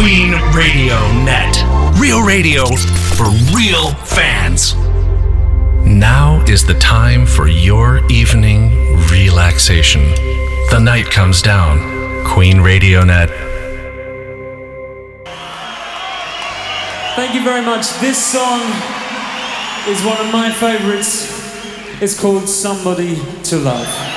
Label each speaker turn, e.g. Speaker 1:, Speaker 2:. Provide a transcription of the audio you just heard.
Speaker 1: Queen Radio Net. Real radio for real fans. Now is the time for your evening relaxation. The night comes down. Queen Radio Net.
Speaker 2: Thank you very much. This song is one of my favorites. It's called Somebody to Love.